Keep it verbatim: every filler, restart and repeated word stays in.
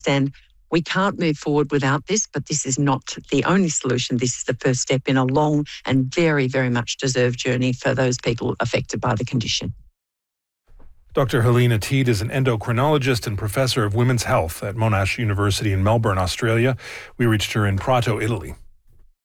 understand we can't move forward without this, but this is not the only solution. This is the first step in a long and very, very much deserved journey for those people affected by the condition. Doctor Helena Teede is an endocrinologist and professor of women's health at Monash University in Melbourne, Australia. We reached her in Prato, Italy.